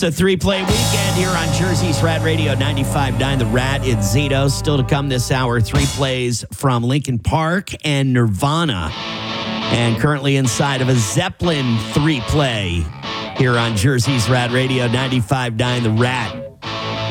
It's a three-play weekend here on Jersey's Rat Radio 95.9. The Rat in Zito. Still to come this hour, three plays from Linkin Park and Nirvana. And currently inside of a Zeppelin three-play here on Jersey's Rat Radio 95.9. The Rat.